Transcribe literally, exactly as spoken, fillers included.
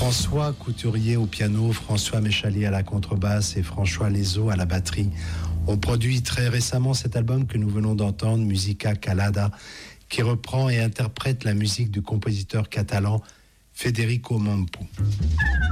François Couturier au piano, François Méchalier à la contrebasse et François Lezo à la batterie ont produit très récemment cet album que nous venons d'entendre, Musica Calada, qui reprend et interprète la musique du compositeur catalan Federico Mompou.